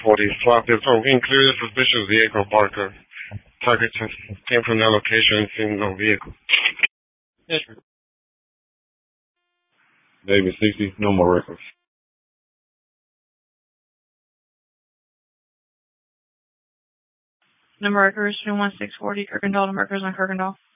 40 Swapfield. Oh, include a suspicious vehicle parker. Target came from that location and seen no vehicle. Yes, sir. David 60, no more records. Number records 21640 Kirkendall to Markers on Kirkendall.